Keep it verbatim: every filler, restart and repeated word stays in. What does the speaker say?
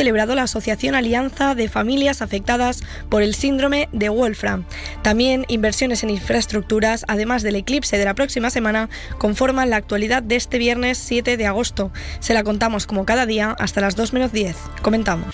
celebrado la Asociación Alianza de Familias Afectadas por el Síndrome de Wolfram. También inversiones en infraestructuras, además del eclipse de la próxima semana, conforman la actualidad de este viernes siete de agosto. Se la contamos como cada día hasta las dos menos diez. Comentamos.